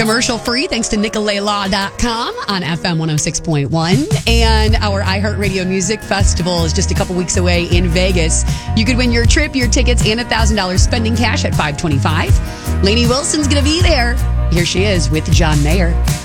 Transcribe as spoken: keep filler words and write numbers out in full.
Commercial free thanks to nicolay law dot com on F M one oh six point one. And our iHeartRadio Music Festival is just a couple weeks away in Vegas. You could win your trip, your tickets, and one thousand dollars spending cash at five twenty-five. Lainey Wilson's going to be there. Here she is with John Mayer.